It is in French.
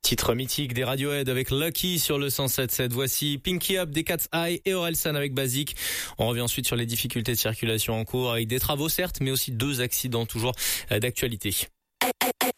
Titre mythique des Radiohead avec Lucky sur le 107.7. Voici Pinky Up des Cat's Eye et Orelsan avec Basic. On revient ensuite sur les difficultés de circulation en cours avec des travaux certes, mais aussi 2 accidents toujours d'actualité.